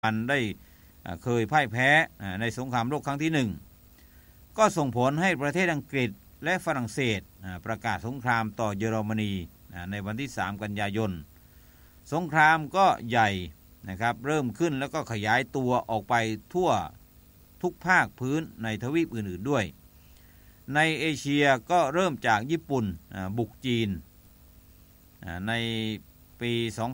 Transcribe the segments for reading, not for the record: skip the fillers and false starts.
มันได้เคยพ่ายแพ้ในสงครามโลกครั้งที่1ก็ส่งผลให้ประเทศอังกฤษและฝรั่งเศสประกาศสงครามต่อเยอรมนีในวันที่3กันยายนสงครามก็ใหญ่นะครับเริ่มขึ้นแล้วก็ขยายตัวออกไปทั่วทุกภาคพื้นในทวีปอื่นๆด้วยในเอเชียก็เริ่มจากญี่ปุ่นบุกจีนในปี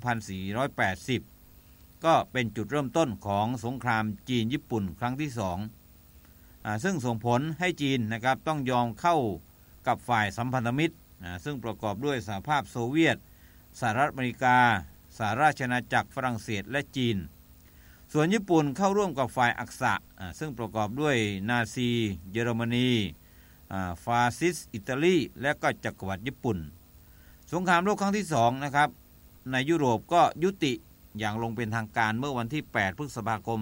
2480 ก็เป็นจุดเริ่มต้นของสงครามจีนญี่ปุ่นครั้งที่2ซึ่งส่งผลให้จีนนะครับต้องยอมเข้ากับฝ่ายสัมพันธมิตรซึ่งประกอบด้วยสหภาพโซเวียตสหรัฐอเมริกาสหราชอาณาจักรฝรั่งเศสและจีนส่วนญี่ปุ่นเข้าร่วมกับฝ่ายอักษะซึ่งประกอบด้วยนาซีเยอรมนีฟาสซิสต์อิตาลีและก็จักรวรรดิญี่ปุ่นสงครามโลกครั้งที่2นะครับในยุโรปก็ยุติอย่างลงเป็นทางการเมื่อวันที่8พฤษภาคม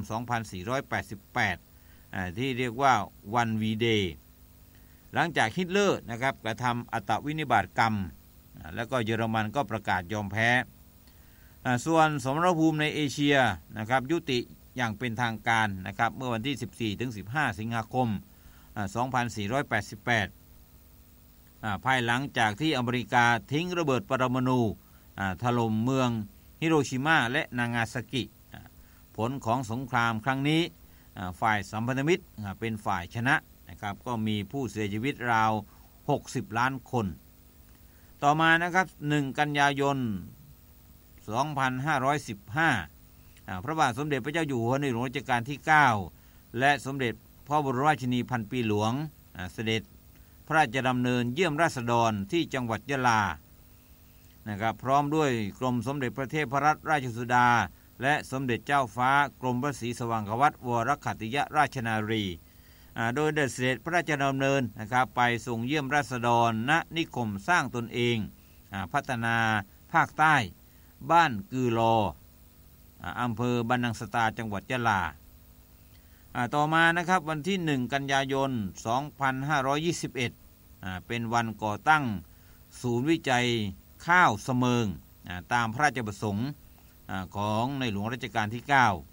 2488 ที่เรียกว่าวันวีเดย์หลังจากฮิตเลอร์นะครับกระทำอัตวินิบาตกรรมแล้วก็เยอรมันก็ประกาศยอมแพ้ส่วนสมรภูมิในเอเชียนะครับยุติอย่างเป็นทางการนะครับเมื่อวันที่ 14-15 สิงหาคม 2488 ภายหลังจากที่อเมริกาทิ้งระเบิดปรมาณูถล่มเมืองฮิโรชิมาและนางาซากิผลของสงครามครั้งนี้ฝ่ายสัมพันธมิตรเป็นฝ่ายชนะนะครับก็มีผู้เสียชีวิตราว60ล้านคนต่อมานะครับ1กันยายน 2515 พระบาทสมเด็จพระเจ้าอยู่หัวในหลวงรัชกาลที่9และสมเด็จพระบรมราชินีพันปีหลวงเสด็จพระราชดำเนินเยี่ยมราษฎรที่จังหวัดยะลานะครับพร้อมด้วยกรมสมเด็จพระเทพรัตนราชสุดาและสมเด็จเจ้าฟ้ากรมพระศรีสว่างควัตรวรขัตติยราชนารีโดยเสด็จพระราชดำเนินนะครับไปทรงเยี่ยมราษฎรณนิคมสร้างตนเองพัฒนาภาคใต้บ้านกือลออำเภอบันนังสตาจังหวัดยะลาต่อมานะครับวันที่1กันยายน 2521 เป็นวันก่อตั้งศูนย์วิจัยข้าวเสมิงตามพระราชประสงค์ของในหลวงรัชกาลที่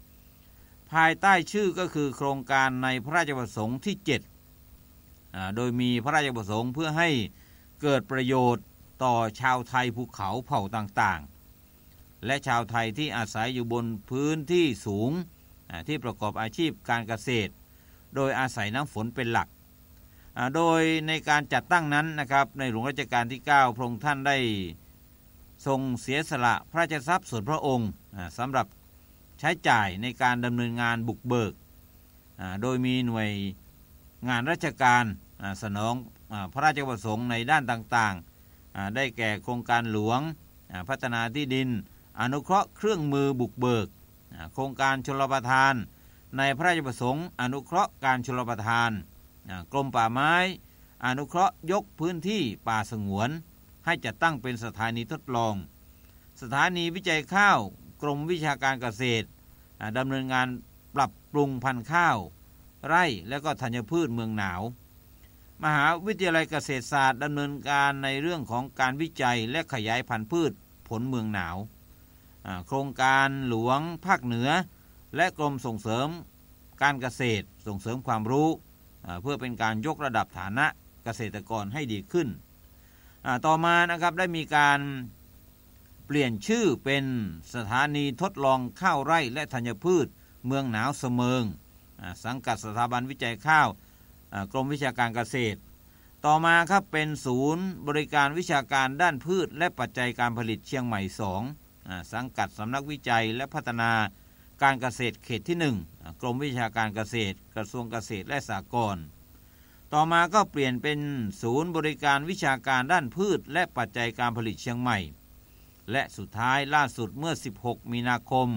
9ภายใต้ชื่อก็คือโครงการในพระราชประสงค์ที่7โดยมีพระราชประสงค์เพื่อให้เกิดประโยชน์ต่อชาวไทยภูเขาเผ่าต่างๆและชาวไทยที่อาศัยอยู่บนพื้นที่สูงที่ประกอบอาชีพการเกษตรโดยอาศัยน้ำฝนเป็นหลักโดยในการจัดตั้งนั้นนะครับในหลวงรัชกาลที่9พระองค์ท่านได้ทรงเสียสละพระราชทรัพย์ส่วนพระองค์สำหรับใช้จ่ายในการดำเนินงานบุกเบิกโดยมีหน่วยงานราชการสนองพระราชประสงค์ในด้านต่างๆได้แก่โครงการหลวงพัฒนาที่ดินอนุเคราะห์เครื่องมือบุกเบิกโครงการชลประทานในพระราชประสงค์อนุเคราะห์การชลประทานกรมป่าไม้อนุเคราะห์ยกพื้นที่ป่าสงวนให้จัดตั้งเป็นสถานีทดลองสถานีวิจัยข้าวกรมวิชาการเกษตรดำเนินงานปรับปรุงพันธุ์ข้าวไร่และก็ธัญพืชเมืองหนาวมหาวิทยาลัยเกษตรศาสตร์ดำเนินการในเรื่องของการวิจัยและขยายพันธุ์พืชผลเมืองหนาวโครงการหลวงภาคเหนือและกรมส่งเสริมการเกษตรส่งเสริมความรู้เพื่อเป็นการยกระดับฐานะเกษตรกรให้ดีขึ้นต่อมานะครับได้มีการเปลี่ยนชื่อเป็นสถานีทดลองข้าวไร่และธัญพืชเมืองหนาวเสมิงสังกัดสถาบันวิจัยข้าวกรมวิชาการเกษตรต่อมาครับเป็นศูนย์บริการวิชาการด้านพืชและปัจจัยการผลิตเชียงใหม่2สังกัดสำนักวิจัยและพัฒนาการเกษตรเขตที่1กรมวิชาการเกษตรกระทรวงเกษตรและสหกรณ์ต่อมาก็เปลี่ยนเป็นศูนย์บริการวิชาการด้านพืชและปัจจัยการผลิตเชียงใหม่และสุดท้ายล่าสุดเมื่อ16มีนาคม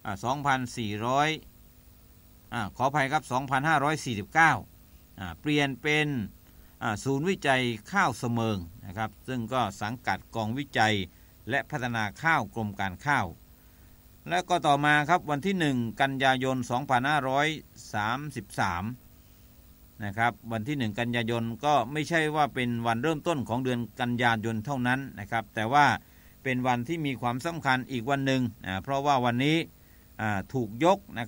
ขออภัยครับ2549เปลี่ยนเป็นศูนย์วิจัยข้าวเสมิงนะครับซึ่งก็สังกัดกองวิจัยและพัฒนาข้าวกรมการข้าวและก็ต่อมาครับวันที่1กันยายน2533นะครับวันที่1กันยายนก็ไม่ใช่ว่าเป็นวันเริ่มต้นของเดือนกันยายนเท่านั้นนะครับแต่ว่าเป็นวันที่มีความสำคัญอีกวันหนึ่งเพราะว่าวันนี้ถูกยกนะ